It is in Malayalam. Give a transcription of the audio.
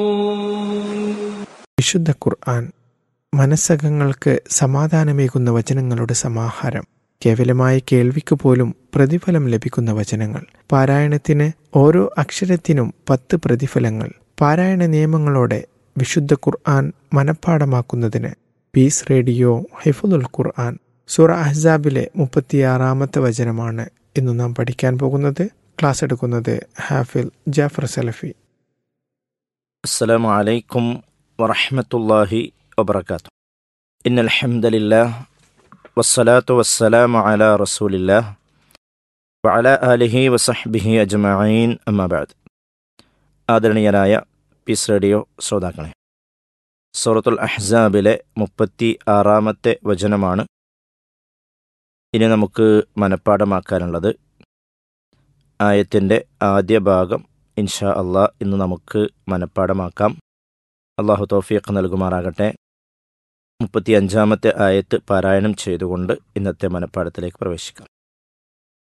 വിശുദ്ധ ഖുർആൻ മനസ്സകങ്ങൾക്ക് സമാധാനമേകുന്ന വചനങ്ങളുടെ സമാഹാരം. കേവലമായ കേൾവിക്ക് പോലും പ്രതിഫലം ലഭിക്കുന്ന വചനങ്ങൾ. പാരായണത്തിന് ഓരോ അക്ഷരത്തിനും 10 പ്രതിഫലങ്ങൾ. പാരായണ നിയമങ്ങളോടെ വിശുദ്ധ ഖുർആൻ മനഃപ്പാഠമാക്കുന്നതിന് പീസ് റേഡിയോ ഹിഫ്ളുൽ ഖുർആൻ സൂറ അഹ്സാബിലെ 36-ാമത്തെ വചനമാണ് ഇന്ന് നാം പഠിക്കാൻ പോകുന്നത്. ക്ലാസ് എടുക്കുന്നത് ഹാഫിൽ ജാഫർ സലഫി. അസ്സലാമു അലൈക്കും വറഹ്മത്തുള്ളാഹി വബറകാതുഹു. ഇന്നൽ ഹംദലില്ലാഹ് വസ്സലാത്തു വസ്സലാമു അലാ റസൂലില്ലാഹ് വഅലാ ആലിഹി വസഹ്ബിഹി അജ്മഈൻ. അമ്മാ ബഅദ്. ആദരണീയരായ പീസ് റേഡിയോ ശ്രോതാക്കളെ, സൂറത്തുൽ അഹ്സാബിലെ 36-ാമത്തെ വചനമാണ് ഇനി നമുക്ക് മനഃപ്പാഠമാക്കാനുള്ളത്. ആയത്തിൻ്റെ ആദ്യ ഭാഗം ഇൻഷാ അള്ളാഹ് ഇന്ന് നമുക്ക് മനഃപ്പാഠമാക്കാം. അള്ളാഹു തൗഫീഖ് നൽകുമാറാകട്ടെ. 35-ാമത്തെ ആയത്ത് പാരായണം ചെയ്തുകൊണ്ട് ഇന്നത്തെ മനഃപ്പാഠത്തിലേക്ക് പ്രവേശിക്കാം.